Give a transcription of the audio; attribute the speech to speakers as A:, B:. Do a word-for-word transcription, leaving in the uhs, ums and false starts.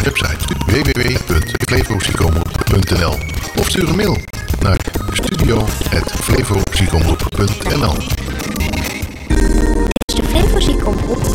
A: website w w w punt flevopsychomroep punt n l of stuur een mail naar studio apenstaartje flevopsychomroep punt n l.